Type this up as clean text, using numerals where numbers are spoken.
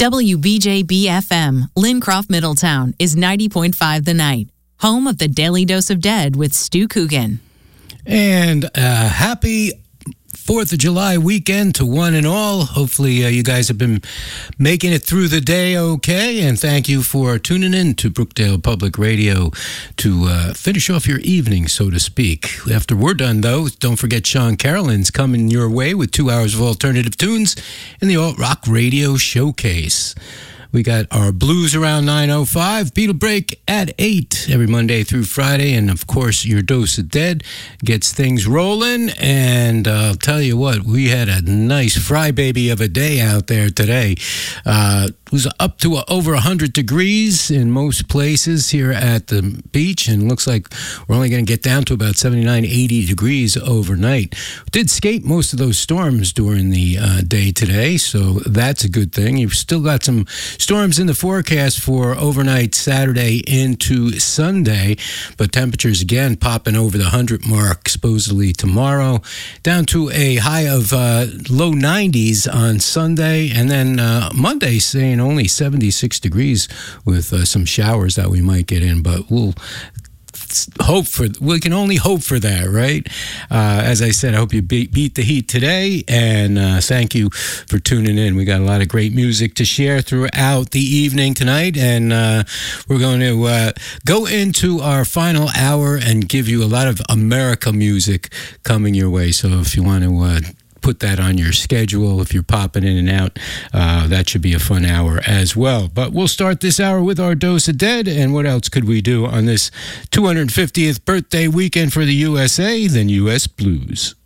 WBJB-FM, Lincroft, Middletown, is 90.5 The Night, home of the Daily Dose of Dead with Stu Coogan. And happy 4th of July weekend to one and all. Hopefully you guys have been making it through the day okay, and thank you for tuning in to Brookdale Public Radio to finish off your evening, so to speak. After we're done, though, don't forget Sean Carolyn's coming your way with 2 hours of alternative tunes in the Alt Rock Radio Showcase. We got our blues around 9:05, Beatle Break at 8 every Monday through Friday, and of course your Dose of Dead gets things rolling. And I'll tell you what, we had a nice frybaby of a day out there today. It was up to over 100 degrees in most places here at the beach, and looks like we're only going to get down to about 79, 80 degrees overnight. We did skate most of those storms during the day today, so that's a good thing. You've still got some storms in the forecast for overnight Saturday into Sunday, but temperatures again popping over the 100 mark supposedly tomorrow, down to a high of low 90s on Sunday, and then Monday saying only 76 degrees with some showers that we might get in, but we can only hope for that, right? As I said, I hope you beat the heat today, and thank you for tuning in. We got a lot of great music to share throughout the evening tonight, and we're going to go into our final hour and give you a lot of America music coming your way. So if you want to put that on your schedule, if you're popping in and out, that should be a fun hour as well. But we'll start this hour with our Dose of Dead, and what else could we do on this 250th birthday weekend for the USA than US Blues?